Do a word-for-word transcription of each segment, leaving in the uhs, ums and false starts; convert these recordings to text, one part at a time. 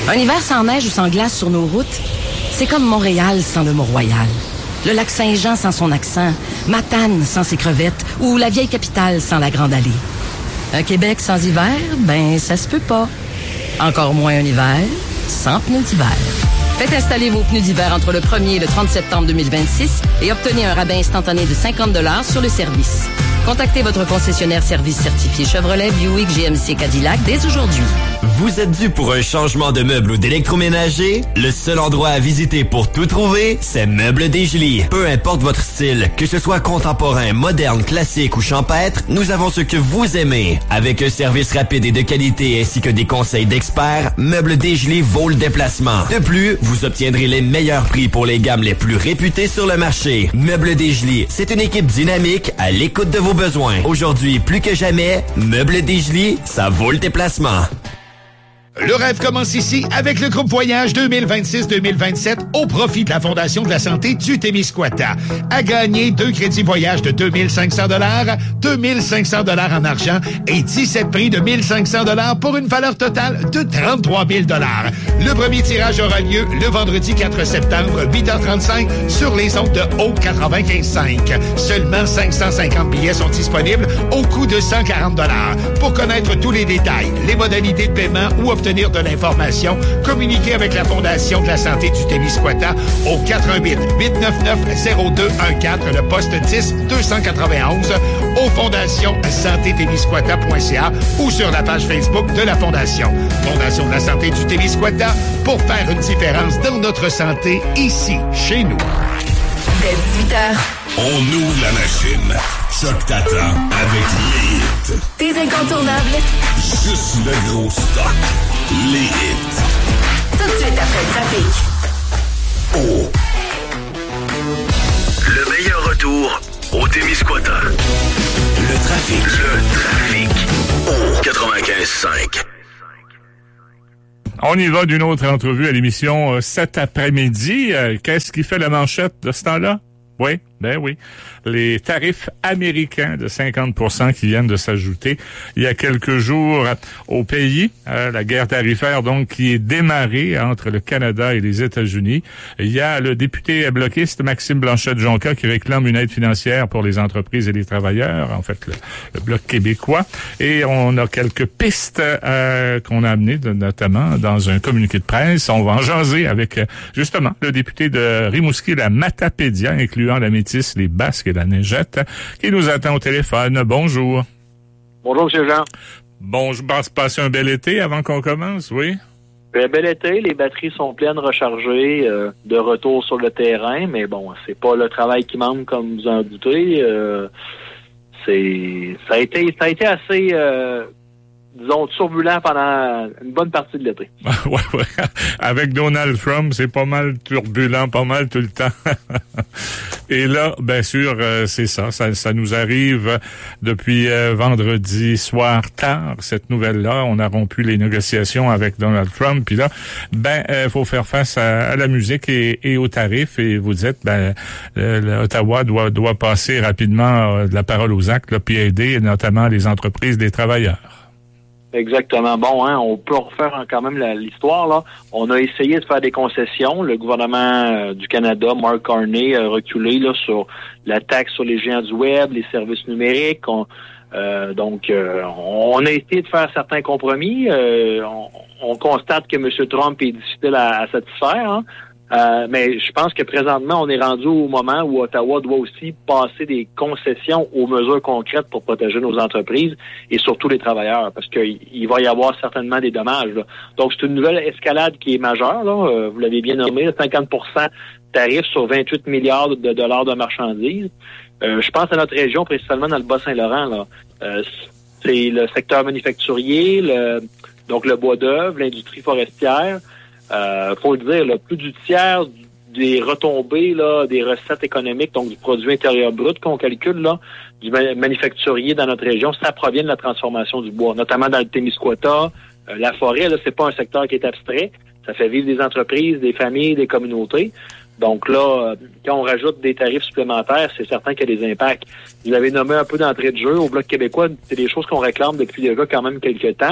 Un hiver sans neige ou sans glace sur nos routes, c'est comme Montréal sans le Mont-Royal. Le lac Saint-Jean sans son accent, Matane sans ses crevettes ou la vieille capitale sans la Grande Allée. Un Québec sans hiver, ben ça se peut pas. Encore moins un hiver sans pneus d'hiver. Faites installer vos pneus d'hiver entre le premier et le trente septembre deux mille vingt-six et obtenez un rabais instantané de cinquante dollars sur le service. Contactez votre concessionnaire service certifié Chevrolet, Buick, G M C, Cadillac dès aujourd'hui. Vous êtes dû pour un changement de meuble ou d'électroménager? Le seul endroit à visiter pour tout trouver, c'est Meubles Desjolies. Peu importe votre style, que ce soit contemporain, moderne, classique ou champêtre, nous avons ce que vous aimez. Avec un service rapide et de qualité ainsi que des conseils d'experts, Meubles Desjolies vaut le déplacement. De plus, vous obtiendrez les meilleurs prix pour les gammes les plus réputées sur le marché. Meubles Desjolies, c'est une équipe dynamique à l'écoute de vos besoins. Aujourd'hui, plus que jamais, Meubles Desjolies, ça vaut le déplacement. Le rêve commence ici avec le groupe Voyage deux mille vingt-six deux mille vingt-sept au profit de la Fondation de la santé du Témiscouata. À gagner deux crédits voyage de deux mille cinq cents dollars, deux mille cinq cents dollars en argent et dix-sept prix de mille cinq cents dollars pour une valeur totale de trente-trois mille dollars. Le premier tirage aura lieu le vendredi quatre septembre, huit heures trente-cinq sur les ondes de Haute quatre-vingt-quinze cinq. Seulement cinq cent cinquante billets sont disponibles au coût de cent quarante dollars. Pour connaître tous les détails, les modalités de paiement ou obtenir de l'information, communiquez avec la Fondation de la santé du Témiscouata au quatre un huit, huit neuf neuf, zéro deux un quatre, le poste dix deux cent quatre-vingt-onze, au fondation santé témiscouata point c a ou sur la page Facebook de la Fondation. Fondation de la santé du Témiscouata, pour faire une différence dans notre santé ici, chez nous. Dès dix-huit heures. On ouvre la machine. Choc t'attend avec les hits. Tes incontournables. Juste le gros stock. Les hits. Tout de suite après le trafic. Oh. Le meilleur retour au Témiscouata. Le trafic. Le trafic. Oh. quatre-vingt-quinze cinq. On y va d'une autre entrevue à l'émission euh, cet après-midi. Euh, qu'est-ce qui fait la manchette de ce temps-là? Oui, ben oui. Les tarifs américains de cinquante pour cent qui viennent de s'ajouter il y a quelques jours au pays. Euh, la guerre tarifaire, donc, qui est démarrée entre le Canada et les États-Unis. Il y a le député bloquiste Maxime Blanchette-Jonca qui réclame une aide financière pour les entreprises et les travailleurs, en fait, le, le Bloc québécois. Et on a quelques pistes euh, qu'on a amenées, de, notamment dans un communiqué de presse. On va en jaser avec, justement, le député de Rimouski, la Matapédia, incluant la Métis, les Basques et la Neigette, qui nous attend au téléphone. Bonjour. Bonjour, M. Jean. Bon, je pense passer un bel été avant qu'on commence, oui? Un bel été, les batteries sont pleines, rechargées, euh, de retour sur le terrain, mais bon, c'est pas le travail qui manque, comme vous en doutez. Euh, c'est, ça a été, ça a été assez, euh, disons, turbulent pendant une bonne partie de l'été. ouais, ouais. Avec Donald Trump, c'est pas mal turbulent, pas mal tout le temps. Et là, bien sûr, euh, c'est ça, ça. Ça nous arrive depuis euh, vendredi soir tard, cette nouvelle-là. On a rompu les négociations avec Donald Trump. Puis là, ben, il euh, faut faire face à, à la musique et, et aux tarifs. Et vous dites, ben, euh, Ottawa doit, doit passer rapidement euh, de la parole aux actes, là, puis aider notamment les entreprises, les travailleurs. Exactement. Bon, hein, on peut refaire quand même la, l'histoire, là. On a essayé de faire des concessions. Le gouvernement euh, du Canada, Mark Carney, a reculé là sur la taxe sur les géants du web, les services numériques. On, euh, donc, euh, on a essayé de faire certains compromis. Euh, on, on constate que M. Trump est difficile à, à satisfaire, hein. Euh, mais je pense que présentement, on est rendu au moment où Ottawa doit aussi passer des concessions aux mesures concrètes pour protéger nos entreprises et surtout les travailleurs, parce qu'il il va y avoir certainement des dommages, là. Donc, c'est une nouvelle escalade qui est majeure, là. Euh, vous l'avez bien nommé, cinquante pour cent tarifs sur vingt-huit milliards de dollars de marchandises. Euh, je pense à notre région, principalement dans le Bas-Saint-Laurent, là. Euh, c'est le secteur manufacturier, le, donc le bois d'œuvre, l'industrie forestière. Euh, faut le dire, là, plus du tiers des retombées là, des recettes économiques, donc du produit intérieur brut qu'on calcule là, du manufacturier dans notre région, ça provient de la transformation du bois, notamment dans le Témiscouata. Euh, la forêt, là, c'est pas un secteur qui est abstrait. Ça fait vivre des entreprises, des familles, des communautés. Donc là, quand on rajoute des tarifs supplémentaires, c'est certain qu'il y a des impacts. Vous avez nommé un peu d'entrée de jeu. Au Bloc québécois, c'est des choses qu'on réclame depuis déjà quand même quelques temps.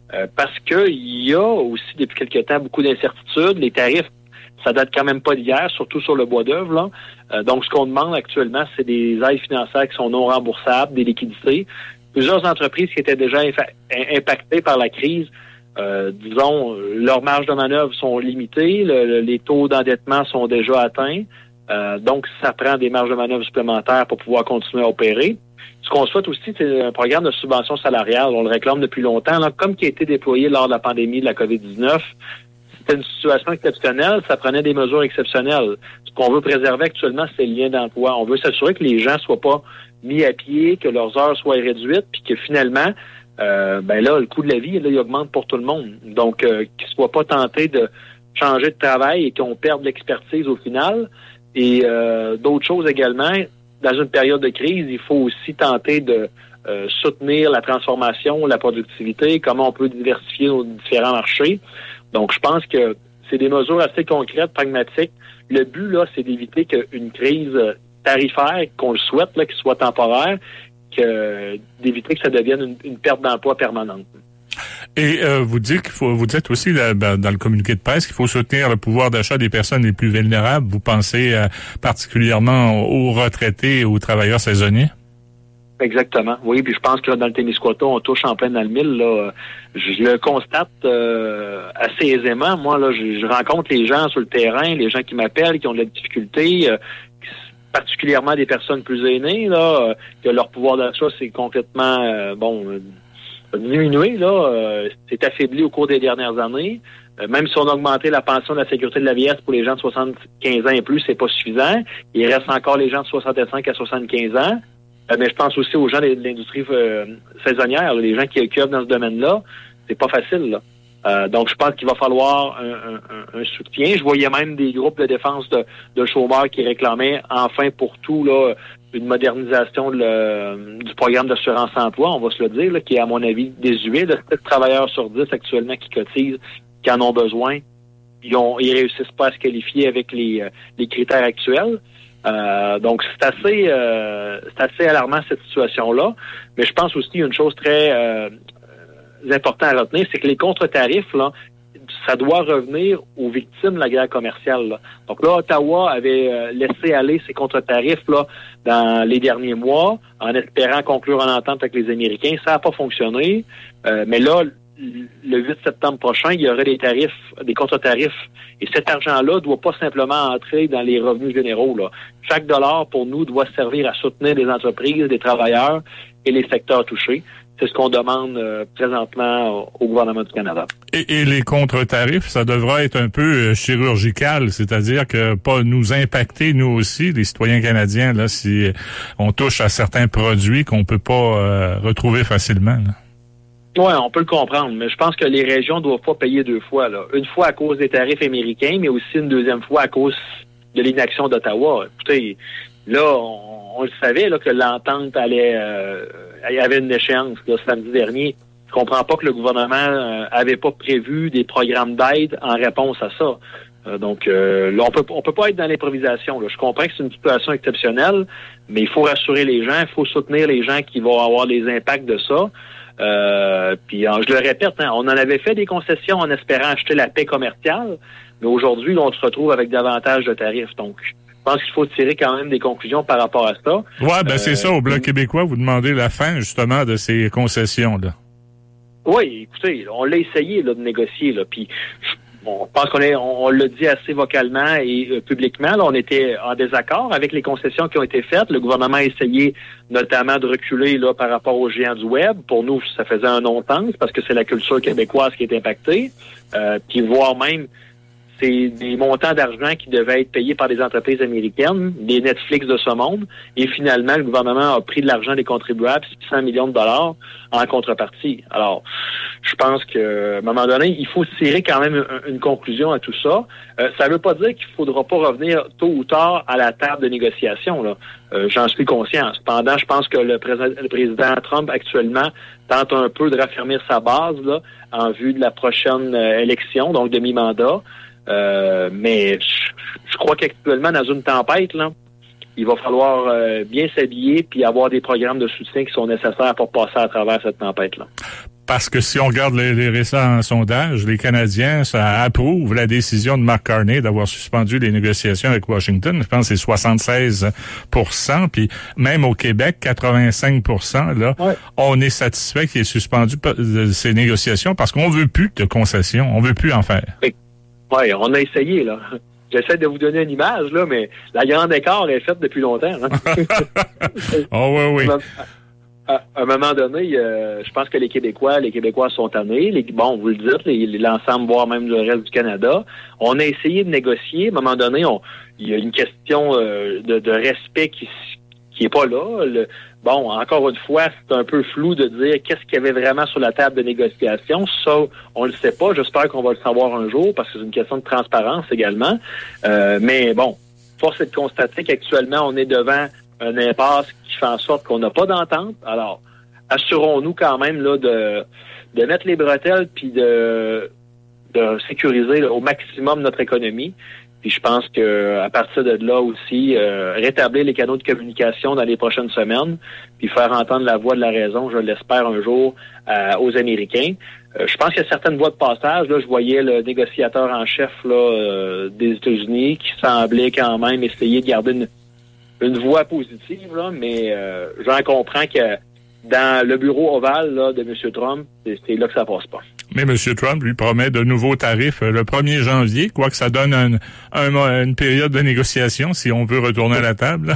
euh, parce que il y a aussi depuis quelque temps beaucoup d'incertitudes. Les tarifs, ça date quand même pas d'hier, surtout sur le bois d'œuvre, là. Euh, donc, ce qu'on demande actuellement, c'est des aides financières qui sont non remboursables, des liquidités. Plusieurs entreprises qui étaient déjà infa- impactées par la crise, euh, disons, leurs marges de manœuvre sont limitées, le, le, les taux d'endettement sont déjà atteints. Euh, donc, ça prend des marges de manœuvre supplémentaires pour pouvoir continuer à opérer. Ce qu'on souhaite aussi, c'est un programme de subvention salariale. On le réclame depuis longtemps, là, comme qui a été déployé lors de la pandémie de la covid dix-neuf. C'était une situation exceptionnelle, ça prenait des mesures exceptionnelles. Ce qu'on veut préserver actuellement, c'est le lien d'emploi. On veut s'assurer que les gens soient pas mis à pied, que leurs heures soient réduites, puis que finalement, euh, ben là, le coût de la vie, là, il augmente pour tout le monde. Donc, euh, qu'ils soient pas tentés de changer de travail et qu'on perde l'expertise au final. Et euh, d'autres choses également, dans une période de crise, il faut aussi tenter de euh, soutenir la transformation, la productivité, comment on peut diversifier nos différents marchés. Donc, je pense que c'est des mesures assez concrètes, pragmatiques. Le but, là, c'est d'éviter qu'une crise tarifaire, qu'on le souhaite, là, qu'il soit temporaire, que d'éviter que ça devienne une, une perte d'emploi permanente. Et euh, vous dites qu'il faut, vous dites aussi là, dans le communiqué de presse qu'il faut soutenir le pouvoir d'achat des personnes les plus vulnérables. Vous pensez euh, particulièrement aux retraités et aux travailleurs saisonniers? Exactement. Oui, puis je pense que là, dans le Témiscouata, on touche en plein dans le mille. Là. Je le constate euh, assez aisément. Moi, là, je, je rencontre les gens sur le terrain, les gens qui m'appellent, qui ont de la difficulté, euh, particulièrement des personnes plus aînées, là, euh, que leur pouvoir d'achat, c'est complètement euh, bon euh, diminué, là, euh, c'est affaibli au cours des dernières années. Euh, même si on a augmenté la pension de la sécurité de la vieillesse pour les gens de soixante-quinze ans et plus, c'est pas suffisant. Il reste encore les gens de soixante-cinq à soixante-quinze ans. Euh, mais je pense aussi aux gens de, de l'industrie euh, saisonnière, les gens qui, qui œuvrent dans ce domaine-là. C'est pas facile, là. Euh, donc, je pense qu'il va falloir un, un, un soutien. Je voyais même des groupes de défense de, de chômeurs qui réclamaient, enfin pour tout, là, une modernisation de le, du programme d'assurance-emploi, on va se le dire, là, qui est, à mon avis, désuet. De sept travailleurs sur dix actuellement qui cotisent, qui en ont besoin, ils ont, ils réussissent pas à se qualifier avec les, les critères actuels. Euh, donc, c'est assez, euh, c'est assez alarmant, cette situation-là. Mais je pense aussi qu'il y a une chose très euh, importante à retenir, c'est que les contre-tarifs, là, ça doit revenir aux victimes de la guerre commerciale, là. Donc là, Ottawa avait euh, laissé aller ses contre-tarifs là dans les derniers mois, en espérant conclure une entente avec les Américains. Ça n'a pas fonctionné. Euh, mais là, le huit septembre prochain, il y aurait des tarifs, des contre-tarifs. Et cet argent-là ne doit pas simplement entrer dans les revenus généraux, là. Chaque dollar, pour nous, doit servir à soutenir les entreprises, les travailleurs et les secteurs touchés. C'est ce qu'on demande euh, présentement au gouvernement du Canada. Et, et les contre-tarifs, ça devra être un peu chirurgical, c'est-à-dire que pas nous impacter, nous aussi, les citoyens canadiens, là, si on touche à certains produits qu'on peut pas euh, retrouver facilement, là. Oui, on peut le comprendre, mais je pense que les régions ne doivent pas payer deux fois, là. Une fois à cause des tarifs américains, mais aussi une deuxième fois à cause de l'inaction d'Ottawa. Écoutez, là, on, on le savait là, que l'entente allait euh, il y avait une échéance là, samedi dernier. Je comprends pas que le gouvernement euh, avait pas prévu des programmes d'aide en réponse à ça. Euh, donc euh, là, on peut on peut pas être dans l'improvisation. Là. Je comprends que c'est une situation exceptionnelle, mais il faut rassurer les gens, il faut soutenir les gens qui vont avoir les impacts de ça. Euh, puis je le répète, hein, on en avait fait des concessions en espérant acheter la paix commerciale, mais aujourd'hui, là, on se retrouve avec davantage de tarifs. Donc, je pense qu'il faut tirer quand même des conclusions par rapport à ça. Ouais, ben euh, c'est ça, au Bloc et... québécois, vous demandez la fin, justement, de ces concessions-là. Oui, écoutez, on l'a essayé là, de négocier, là, puis bon, je pense qu'on est, on, on l'a dit assez vocalement et euh, publiquement. Là, on était en désaccord avec les concessions qui ont été faites. Le gouvernement a essayé notamment de reculer là par rapport aux géants du web. Pour nous, ça faisait un non-sens parce que c'est la culture québécoise qui est impactée. Euh, puis voire même, c'est des montants d'argent qui devaient être payés par des entreprises américaines, des Netflix de ce monde. Et finalement, le gouvernement a pris de l'argent des contribuables, cent millions de dollars en contrepartie. Alors, je pense que, à un moment donné, il faut tirer quand même une, une conclusion à tout ça. Euh, ça ne veut pas dire qu'il ne faudra pas revenir tôt ou tard à la table de négociation, là. Euh, j'en suis conscient. Cependant, je pense que le, pré- le président Trump, actuellement, tente un peu de raffermir sa base, là, en vue de la prochaine euh, élection, donc de mi-mandat. Euh, mais je, je crois qu'actuellement, dans une tempête, là, il va falloir euh, bien s'habiller puis avoir des programmes de soutien qui sont nécessaires pour passer à travers cette tempête-là. Parce que si on regarde les, les récents sondages, les Canadiens ça approuvent la décision de Mark Carney d'avoir suspendu les négociations avec Washington. Je pense que c'est soixante-seize pour cent. Puis même au Québec, quatre-vingt-cinq pour cent. Là, ouais. On est satisfait qu'il ait suspendu ces négociations parce qu'on veut plus de concessions. On veut plus en faire. Oui, ouais, on a essayé, là. J'essaie de vous donner une image, là, mais la grande écart est faite depuis longtemps. Hein? Oh oui, oui. À un moment donné, euh, je pense que les Québécois, les Québécois sont tannés. Les, bon, vous le dites, les, l'ensemble, voire même le reste du Canada. On a essayé de négocier. À un moment donné, on, il y a une question euh, de, de respect qui qui est pas là. Le, bon, encore une fois, c'est un peu flou de dire qu'est-ce qu'il y avait vraiment sur la table de négociation. Ça, on le sait pas. J'espère qu'on va le savoir un jour parce que c'est une question de transparence également. Euh, mais bon, force est de constater qu'actuellement, on est devant un impasse qui fait en sorte qu'on n'a pas d'entente. Alors, assurons-nous quand même là de de mettre les bretelles puis de de sécuriser là, au maximum notre économie. Puis je pense que à partir de là aussi, euh, rétablir les canaux de communication dans les prochaines semaines, puis faire entendre la voix de la raison, je l'espère un jour, euh, aux Américains. Euh, je pense qu'il y a certaines voies de passage. Là, je voyais le négociateur en chef là euh, des États-Unis qui semblait quand même essayer de garder une une voie positive, là, mais euh, j'en comprends que dans le bureau ovale là, de M. Trump, c'est, c'est là que ça passe pas. Mais M. Trump lui promet de nouveaux tarifs le premier janvier, quoique ça donne un, un, une période de négociation si on veut retourner à la table.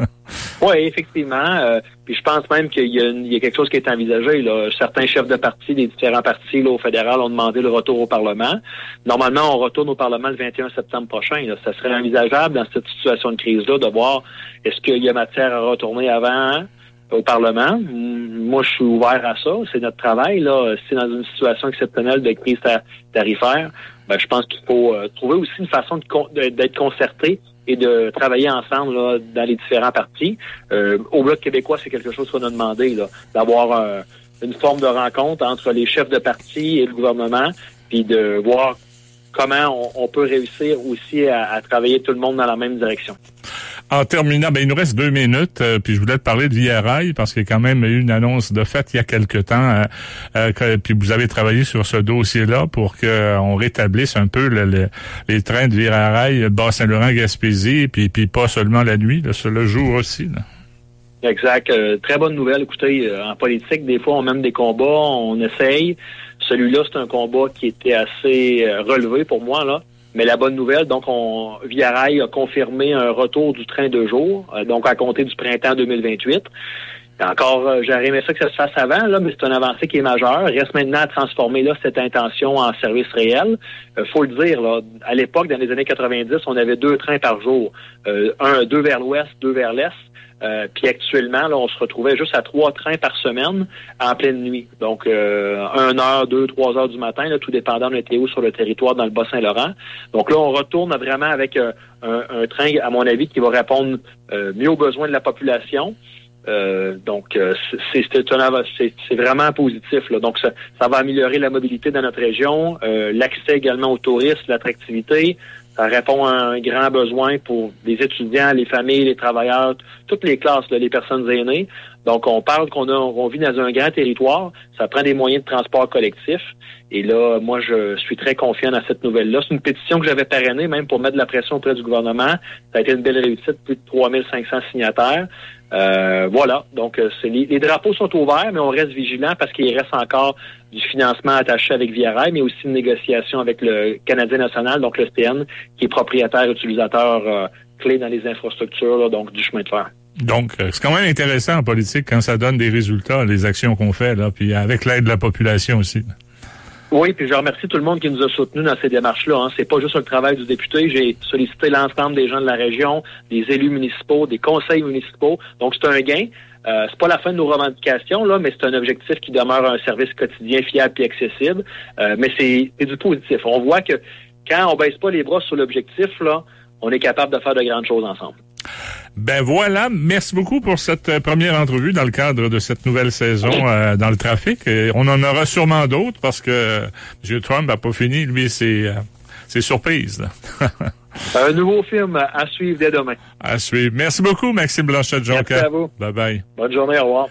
Oui, effectivement. Euh, puis je pense même qu'il y a, une, il y a quelque chose qui est envisagé. Là. Certains chefs de parti des différents partis là, au fédéral ont demandé le retour au Parlement. Normalement, on retourne au Parlement le vingt et un septembre prochain. Là. Ça serait envisageable dans cette situation de crise-là de voir est-ce qu'il y a matière à retourner avant hein, au Parlement. Moi, je suis ouvert à ça. C'est notre travail. Là. C'est dans une situation exceptionnelle de crise tarifaire. Ben, je pense qu'il faut euh, trouver aussi une façon de con- de, d'être concerté et de travailler ensemble là, dans les différents partis. Euh, au Bloc québécois, c'est quelque chose qu'on a demandé, là, d'avoir euh, une forme de rencontre entre les chefs de parti et le gouvernement, puis de voir comment on, on peut réussir aussi à, à travailler tout le monde dans la même direction. En terminant, ben il nous reste deux minutes, euh, puis je voulais te parler de Via Rail parce qu'il y a quand même eu une annonce de fait il y a quelque temps, euh, euh, que, puis vous avez travaillé sur ce dossier-là pour que euh, on rétablisse un peu le, le, les trains de Via Rail Bas-Saint-Laurent, Gaspésie, puis puis pas seulement la nuit, là, sur le jour aussi. Là. Exact. Euh, très bonne nouvelle. Écoutez, euh, en politique, des fois on mène des combats, on essaye. Celui-là, c'est un combat qui était assez euh, relevé pour moi là. Mais la bonne nouvelle, donc, on, Via Rail a confirmé un retour du train de jour, euh, donc à compter du printemps deux mille vingt-huit. Encore, euh, j'aurais aimé ça que ça se fasse avant, là, mais c'est une avancée qui est majeure. Il reste maintenant à transformer là cette intention en service réel. Euh, faut le dire, là, à l'époque, dans les années quatre-vingt-dix, on avait deux trains par jour, euh, un, deux vers l'ouest, deux vers l'est. Euh, puis actuellement, là, on se retrouvait juste à trois trains par semaine en pleine nuit. Donc, euh, une heure, deux, trois heures du matin, là, tout dépendant de météo sur le territoire dans le Bas-Saint-Laurent. Donc là, on retourne vraiment avec euh, un, un train, à mon avis, qui va répondre euh, mieux aux besoins de la population. Euh, donc, euh, c'est, c'est, c'est, c'est vraiment positif. Là. Donc, ça, ça va améliorer la mobilité dans notre région, euh, l'accès également aux touristes, l'attractivité. Ça répond à un grand besoin pour les étudiants, les familles, les travailleurs, toutes les classes, là, les personnes aînées. Donc, on parle qu'on a, on vit dans un grand territoire. Ça prend des moyens de transport collectif. Et là, moi, je suis très confiant dans cette nouvelle-là. C'est une pétition que j'avais parrainée, même pour mettre de la pression auprès du gouvernement. Ça a été une belle réussite, plus de trois mille cinq cents signataires. Euh, voilà. Donc, c'est, les, les drapeaux sont ouverts, mais on reste vigilant parce qu'il reste encore du financement attaché avec Via Rail, mais aussi une négociation avec le Canadien national, donc le C N, qui est propriétaire utilisateur euh, clé dans les infrastructures, là, donc du chemin de fer. Donc, c'est quand même intéressant en politique quand ça donne des résultats, les actions qu'on fait, là, puis avec l'aide de la population aussi. Oui, puis je remercie tout le monde qui nous a soutenus dans ces démarches-là. Hein. C'est pas juste le travail du député. J'ai sollicité l'ensemble des gens de la région, des élus municipaux, des conseils municipaux. Donc, c'est un gain. Euh, c'est pas la fin de nos revendications, là, mais c'est un objectif qui demeure un service quotidien fiable et accessible. Euh, mais c'est, c'est du positif. On voit que quand on baisse pas les bras sur l'objectif, là, on est capable de faire de grandes choses ensemble. Ben voilà, merci beaucoup pour cette première entrevue dans le cadre de cette nouvelle saison euh, dans le trafic. Et on en aura sûrement d'autres parce que euh, M. Trump n'a pas fini, lui, ses, euh, ses surprises. Là. Un nouveau film à suivre dès demain. À suivre. Merci beaucoup, Maxime Blanchet-Jonquière. Merci à vous. Bye bye. Bonne journée, au revoir.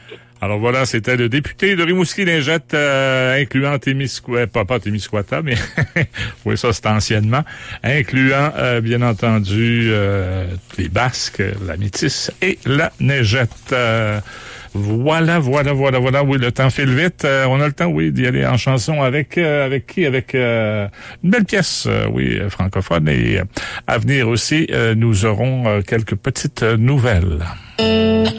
Alors voilà, c'était le député de Rimouski-Lingette, euh, incluant Témiscouata, pas, pas Témiscouata, mais oui, ça c'est anciennement, incluant euh, bien entendu euh, les Basques, la Métisse et la Neigette. Euh, Voilà, voilà, voilà, voilà. Oui, le temps file vite. Euh, on a le temps, oui, d'y aller en chanson avec euh, avec qui? Avec euh, une belle pièce, euh, oui, francophone. Et euh, à venir aussi, euh, nous aurons euh, quelques petites nouvelles.